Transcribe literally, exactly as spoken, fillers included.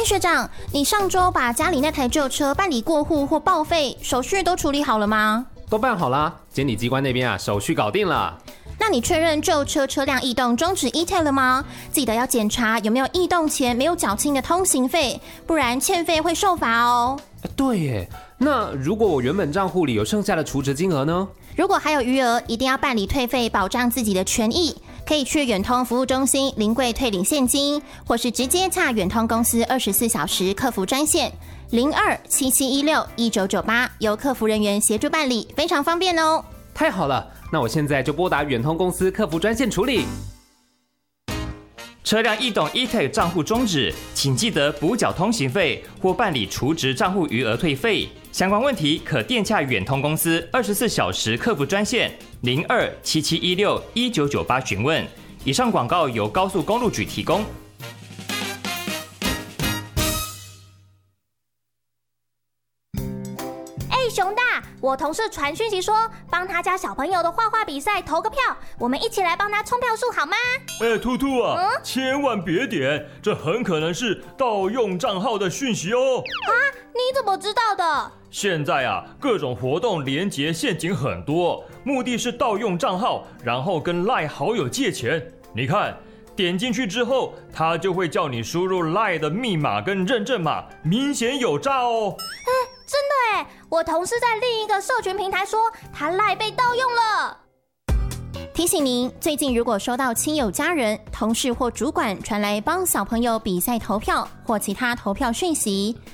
哎，学长，你上周把家里那台旧车办理过户或报废，手续都处理好了吗？ 都办好啦，监理机关那边啊，手续搞定了。 那你确认旧车车辆异动终止 E T A 了吗？记得要检查有没有异动前没有缴清的通行费，不然欠费会受罚哦。 对耶，那如果我原本账户里有剩下的储值金额呢？ 如果还有余额，一定要办理退费，保障自己的权益。可以去远通服务中心临柜退领现金，或是直接洽远通公司二十四小时客服专线零二七七一六一九九八，由客服人员协助办理，非常方便哦。 太好了，那我现在就拨打远通公司客服专线处理。 车辆异动 E T A 账户终止，请记得补缴通行费或办理储值账户余额退费。相关问题可电洽远通公司二十四小时客服专线零二七七一六一九九八询问。以上广告由高速公路局提供。 哎，熊大，我同事传讯息说，帮他家小朋友的画画比赛投个票，我们一起来帮他冲票数好吗？ 哎，兔兔啊，嗯、千万别点，这很可能是盗用账号的讯息哦。 啊，你怎么知道的？ 现在啊，各种活动连结陷阱很多，目的是盗用账号，然后跟 LINE 好友借钱。你看，点进去之后，他就会叫你输入 LINE 的密码跟认证码，明显有诈哦。 哎，真的哎，我同事在另一个社群平台说，他 LINE 被盗用了。 提醒您，最近如果收到亲友、家人、同事或主管传来帮小朋友比赛投票或其他投票讯息，